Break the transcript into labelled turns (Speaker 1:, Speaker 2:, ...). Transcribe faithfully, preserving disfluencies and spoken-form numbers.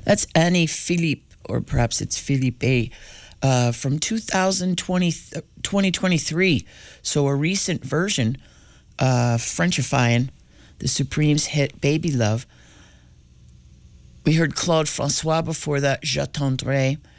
Speaker 1: That's Annie Philippe, or perhaps it's Philippe, uh, from two thousand twenty, twenty twenty-three. So a recent version, uh, Frenchifying the Supremes' hit Baby Love. We heard Claude Francois before that, J'attendrai.